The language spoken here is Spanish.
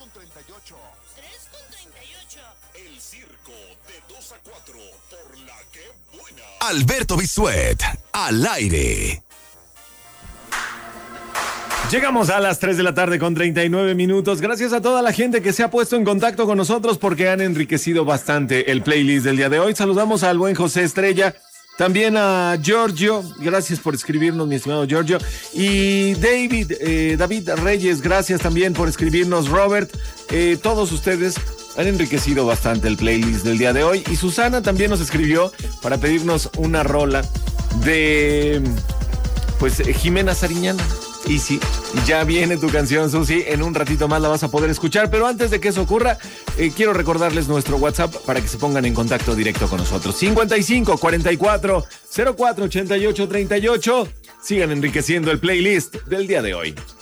3:38. 3:38. El circo de 2 a 4 por la que buena. Alberto Bisuet, al aire. Llegamos a las 3 de la tarde con 39 minutos. Gracias a toda la gente que se ha puesto en contacto con nosotros porque han enriquecido bastante el playlist del día de hoy. Saludamos al buen José Estrella, también a Giorgio. Gracias por escribirnos, mi estimado Giorgio. Y David Reyes, gracias también por escribirnos. Robert, todos ustedes han enriquecido bastante el playlist del día de hoy. Y Susana también nos escribió para pedirnos una rola de, pues, Jimena Sariñana. Y sí, ya viene tu canción, Susi. En un ratito más la vas a poder escuchar. Pero antes de que eso ocurra, quiero recordarles nuestro WhatsApp para que se pongan en contacto directo con nosotros. 55 44 04 88 38. Sigan enriqueciendo el playlist del día de hoy.